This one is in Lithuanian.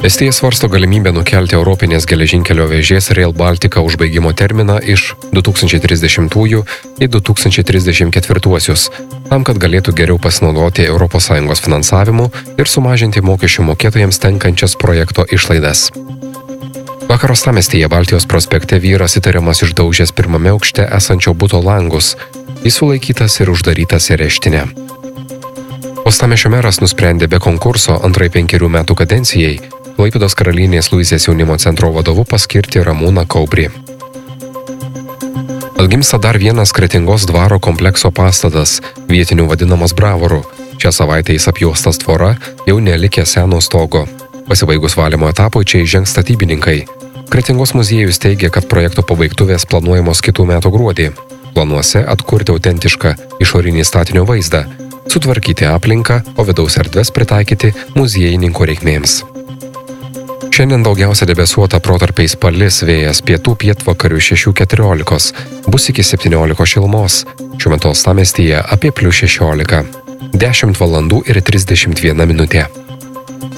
Estija svarsto galimybę nukelti Europinės geležinkelio vėžės Rail Baltica užbaigimo terminą iš 2030 į 2034, tam, kad galėtų geriau pasinaudoti ES finansavimu ir sumažinti mokesčių mokėtojams tenkančias projekto išlaidas. Vakar uostamiestyje Baltijos prospekte vyras įtariamas išdaužęs pirmame aukšte esančio buto langus. Jis sulaikytas ir uždarytas į areštinę. Uostamiesčio meras nusprendė be konkurso antrai 5 metų kadencijai Klaipėdos Karalienės Luizės jaunimo centro vadovu paskirti Ramūną Kaubrį. Atgimsta dar vienas Kretingos dvaro komplekso pastatas, vietinių vadinamas Bravoru. Šią savaitę jis apjuostas tvora, jau nelikė seno stogo. Pasibaigus valymo etapui čia įžengs statybininkai. Kretingos muziejus teigia, kad projekto pabaigtuvės planuojamos kitų metų gruodį. Planuose atkurti autentišką išorinį statinio vaizdą, sutvarkyti aplinką, o vidaus erdves pritaikyti muziejininko reikmėms. Šiandien daugiausia debesuota, protarpiais palis, vėjas pietų pietvakarių 6–14, bus iki 17 šilumos. Šiuo metu uostamiestyje apie +16. 10 valandų ir 31 minutė.